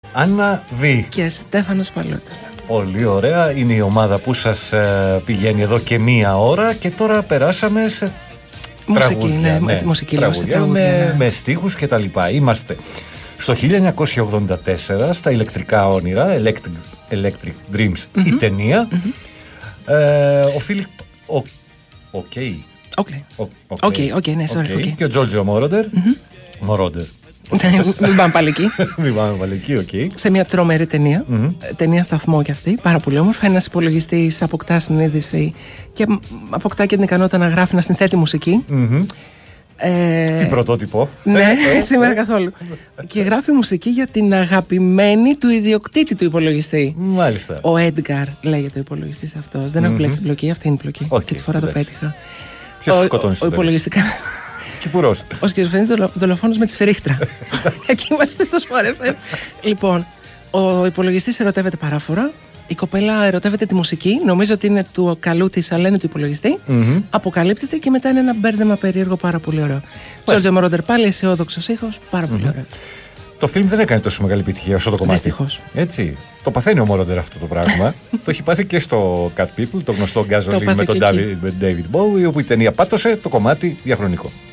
Άννα Β. Και Στέφανος Παλούταλα. Πολύ ωραία. Είναι η ομάδα που σας πηγαίνει εδώ και μία ώρα και τώρα περάσαμε σε τραγούδια. Μουσική, με στίχους και τα λοιπά. Είμαστε στο 1984 στα ηλεκτρικά όνειρα, Electric Dreams, η ταινία. Ο Φίλιπ ναι, sorry. Και ο Τζόρτζιο Μόροντερ. Μην πάμε πάλι εκεί. Σε μια τρομερή ταινία. Ταινία σταθμό κι αυτή. Πάρα πολύ όμορφη. Ένας υπολογιστής αποκτά συνείδηση και αποκτά και την ικανότητα να γράφει, να συνθέτει μουσική. Τι πρωτότυπο. Ναι, σήμερα καθόλου. Και γράφει μουσική για την αγαπημένη του ιδιοκτήτη του υπολογιστή. Μάλιστα. Ο Έντγκαρ λέγεται ο υπολογιστής αυτός. Δεν έχω πλέξει την πλοκή, αυτή είναι η πλοκή. Και τη φορά το πέτυχα. Ποιος σκοτώνει ο υπολογιστικά. Κυπουρός. Ο σκηζοφρενής δολοφόνος με τη σφυρίχτρα. Εκεί είμαστε στο Sport FM. Λοιπόν, ο υπολογιστής ερωτεύεται παράφορα. Η κοπέλα ερωτεύεται τη μουσική. Νομίζω ότι είναι του καλού της, αλλά είναι του υπολογιστή. Αποκαλύπτεται και μετά είναι ένα μπέρδεμα περίεργο πάρα πολύ ωραίο. Τζόρτζιο Μόροντερ πάλι, αισιόδοξος ήχος. Πάρα πολύ ωραίο. Το φιλμ δεν έκανε τόσο μεγάλη επιτυχία όσο το κομμάτι. Δυστυχώς. Έτσι. Το παθαίνει ο Μόροντερ αυτό το πράγμα. Το έχει πάθει και στο Cat People, το γνωστό Gasoline με τον David Bowie, όπου η ταινία πάτωσε, το κομμάτι διαχρονικό.